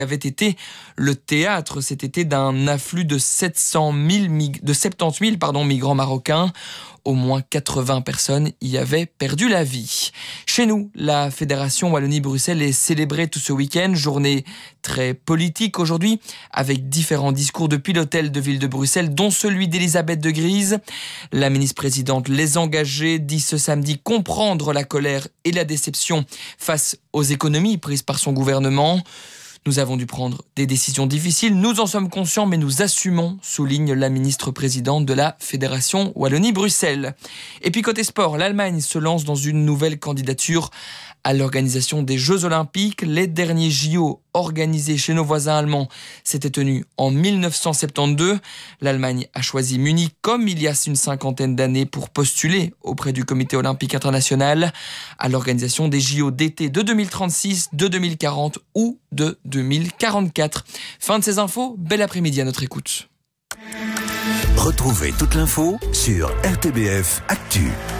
avait été le théâtre cet été d'un afflux de 70 000 migrants marocains. Au moins 80 personnes y avaient perdu la vie. Chez nous, la Fédération Wallonie-Bruxelles est célébrée tout ce week-end. Journée très politique aujourd'hui, avec différents discours depuis l'hôtel de ville de Bruxelles, dont celui d'Elisabeth de Gries. La ministre-présidente Les Engagés dit ce samedi comprendre la colère et la déception face aux économies prises par son gouvernement. Nous avons dû prendre des décisions difficiles, nous en sommes conscients, mais nous assumons, souligne la ministre-présidente de la Fédération Wallonie-Bruxelles. Et puis côté sport, l'Allemagne se lance dans une nouvelle candidature à l'organisation des Jeux Olympiques. Les derniers JO organisés chez nos voisins allemands s'étaient tenus en 1972. L'Allemagne a choisi Munich comme il y a une cinquantaine d'années pour postuler auprès du Comité olympique international à l'organisation des JO d'été de 2036, de 2040 ou de 2044. Fin de ces infos, bel après-midi à notre écoute. Retrouvez toute l'info sur RTBF Actu.